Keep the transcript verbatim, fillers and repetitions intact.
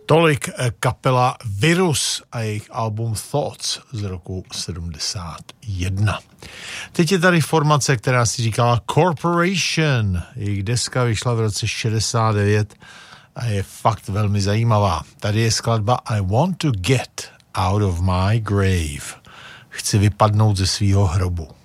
Tolik kapela Virus a jejich album Thoughts z roku sedmdesát jedna. Teď je tady formace, která si říkala Corporation. Jejich deska vyšla v roce šedesát devět a je fakt velmi zajímavá. Tady je skladba I Want to Get Out of My Grave. Chci vypadnout ze svýho hrobu.